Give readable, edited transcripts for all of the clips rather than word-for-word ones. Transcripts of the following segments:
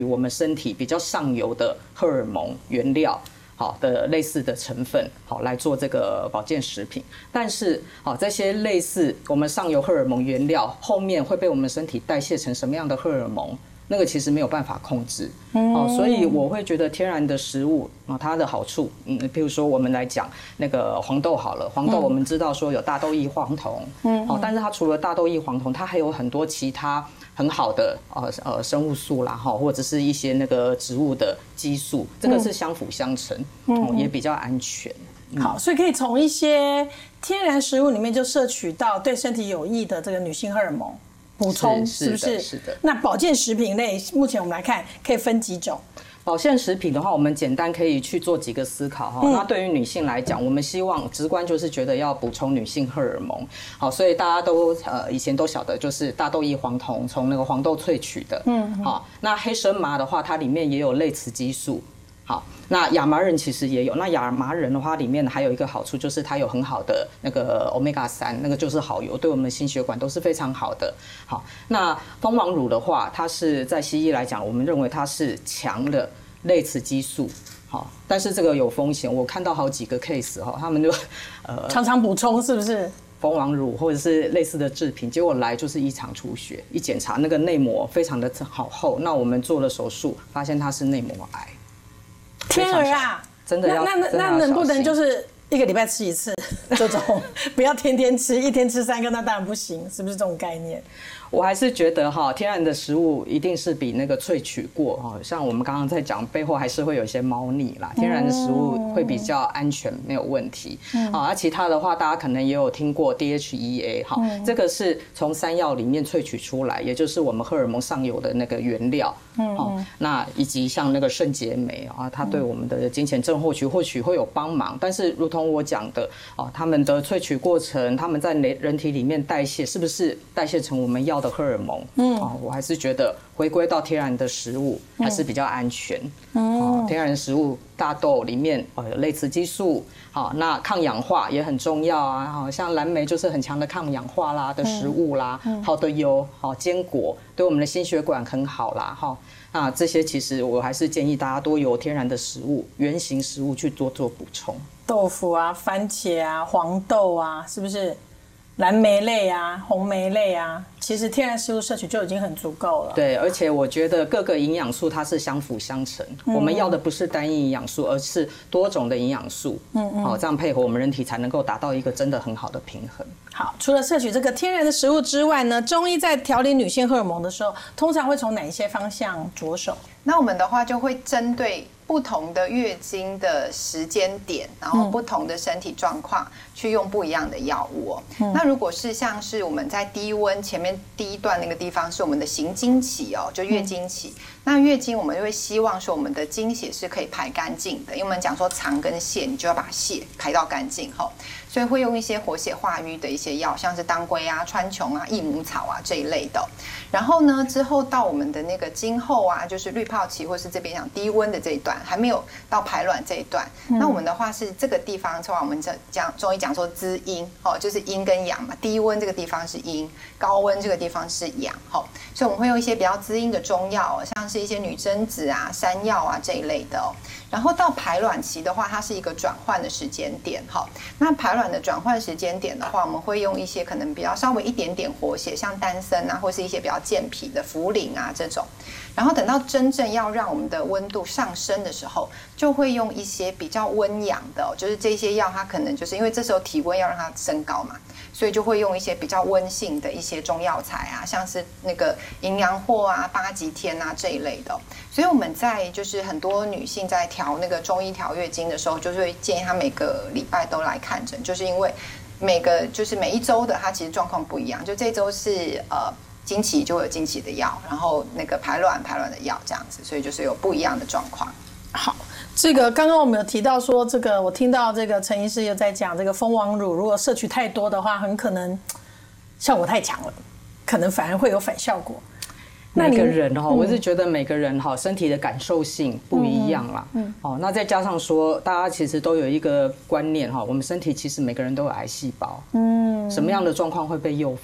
我们身体比较上游的荷尔蒙原料。好的类似的成分，好来做这个保健食品，但是好这些类似我们上游荷尔蒙原料，后面会被我们身体代谢成什么样的荷尔蒙，那个其实没有办法控制。所以我会觉得天然的食物啊，它的好处，譬如说我们来讲那个黄豆好了，黄豆我们知道说有大豆异黄酮，但是它除了大豆异黄酮，它还有很多其他很好的生物素啦，或者是一些那个植物的激素，这个是相辅相成，也比较安全。 好，所以可以从一些天然食物里面就摄取到对身体有益的这个女性荷尔蒙补充，是不是？ 是的。 那保健食品类，目前我们来看可以分几种？ 保健食品的话，我们简单可以去做几个思考哈。那对于女性来讲，我们希望直观就是觉得要补充女性荷尔蒙，好，所以大家都以前都晓得，就是大豆异黄酮从那个黄豆萃取的，好，那黑神麻的话，它里面也有类雌激素。好，那亚麻仁其实也有。那亚麻仁的话，里面还有一个好处就是它有很好的那个 omega-3，那个就是好油，对我们的心血管都是非常好的。好，那蜂王乳的话，它是在西医来讲，我们认为它是强的类雌激素。好，但是这个有风险，我看到好几个 case 哈，他们就常常补充，是不是？ 蜂王乳或者是类似的制品，结果来就是一场出血，一检查那个内膜非常的好厚，那我们做了手术，发现它是内膜癌。 天儿啊， 真的要那能不能就是1个礼拜吃1次这种，不要天天吃，1天吃3个，那当然不行，是不是这种概念？ 我还是觉得哈，天然的食物一定是比那个萃取过哈，像我们刚刚在讲，背后还是会有一些猫腻啦。天然的食物会比较安全，没有问题。而其他的话，大家可能也有听过 DHEA 哈，这个是从山药里面萃取出来，也就是我们荷尔蒙上游的那个原料。那以及像那个肾结酶啊，它对我们的经前症候群或许会有帮忙，但是如同我讲的啊，它们的萃取过程，它们在人体里面代谢，是不是代谢成我们要的荷尔蒙？我还是觉得回归到天然的食物还是比较安全。天然食物大豆里面有类雌激素，好，那抗氧化也很重要啊。像蓝莓就是很强的抗氧化啦的食物啦，好的油，好坚果对我们的心血管很好啦，哈。那这些其实我还是建议大家多由天然的食物、原型食物去多做补充。 豆腐啊、番茄啊、黄豆啊，是不是？蓝莓类啊、红莓类啊，其实天然食物摄取就已经很足够了。 对，而且我觉得各个营养素它是相辅相成。我们要的不是单一营养素，而是多种的营养素。这样配合我们人体才能够达到一个真的很好的平衡。 好，除了摄取这个天然的食物之外呢，中医在调理女性荷尔蒙的时候，通常会从哪一些方向着手？ 那我们的话就会针对不同的月经的时间点，然后不同的身体状况，去用不一样的药物哦。那如果是像是我们在低温前面第一段那个地方是我们的行经期哦，就月经期。那月经我们就会希望说我们的经血是可以排干净的，因为我们讲说藏跟泻，你就要把血排到干净哈。所以会用一些活血化瘀的一些药，像是当归啊、川穹啊、益母草啊这一类的。然后呢，之后到我们的那个经后啊，就是滤泡期，或是这边讲低温的这一段，还没有到排卵这一段。那我们的话是这个地方，我们讲中医讲说滋阴哦，就是阴跟阳嘛。低温这个地方是阴，高温这个地方是阳哈。所以我们会用一些比较滋阴的中药，像是一些女贞子啊、山药啊这一类的哦。然后到排卵期的话，它是一个转换的时间点哈。那排卵的转换时间点的话，我们会用一些可能比较稍微一点点活血，像丹参啊，或是一些比较健脾的茯苓啊这种。然后等到真正要让我们的温度上升的时候，就会用一些比较温阳的哦，就是这些药它可能就是因为这时候体温要让它升高嘛，所以就会用一些比较温性的一些中药材啊，像是那个淫羊藿啊、八极天啊这一类的。所以我们在就是很多女性在调那个中医调月经的时候，就是会建议她每个礼拜都来看诊，就是因为每一周的它其实状况不一样，就这周是经期就会有经期的药，然后那个排卵的药这样子，所以就是有不一样的状况。 好，这个刚刚我们有提到说，这个我听到这个陈医师又在讲这个蜂王乳，如果摄取太多的话，很可能效果太强了，可能反而会有反效果。 每个人哈，我是觉得每个人哈身体的感受性不一样啦。那再加上说，大家其实都有一个观念哈，我们身体其实每个人都有癌细胞。什么样的状况会被诱发？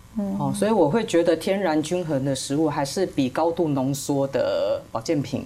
所以我会觉得天然均衡的食物还是比高度浓缩的保健品